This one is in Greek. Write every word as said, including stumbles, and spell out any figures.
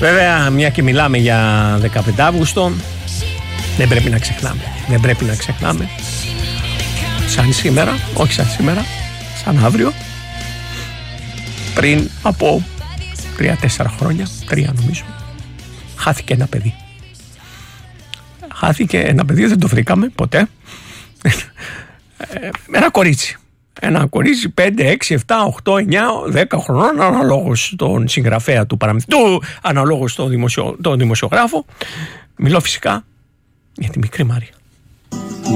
Βέβαια, μια και μιλάμε για δεκαπέντε Αυγούστου, δεν πρέπει να ξεχνάμε. Δεν πρέπει να ξεχνάμε. Σαν σήμερα, όχι σαν σήμερα, σαν αύριο, πριν από τρία-τέσσερα χρόνια, τρία νομίζω, χάθηκε ένα παιδί. Χάθηκε ένα παιδί, δεν το βρήκαμε ποτέ. Ένα κορίτσι. Ένα κορίτσι πέντε, έξι, επτά, οκτώ, εννιά, δέκα χρονών, αναλόγως τον συγγραφέα του παραμυθιού, αναλόγως τον, δημοσιο, τον δημοσιογράφο. Μιλώ φυσικά για τη μικρή Μάρια.